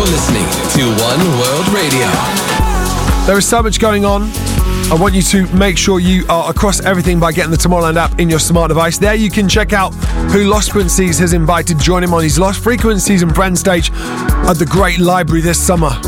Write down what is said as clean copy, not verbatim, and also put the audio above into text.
listening to One World Radio. There is so much going on. I want you to make sure you are across everything by getting the Tomorrowland app in your smart device. There you can check out who Lost Frequencies has invited to join him on his Lost Frequencies and Friends stage at the Great Library this summer.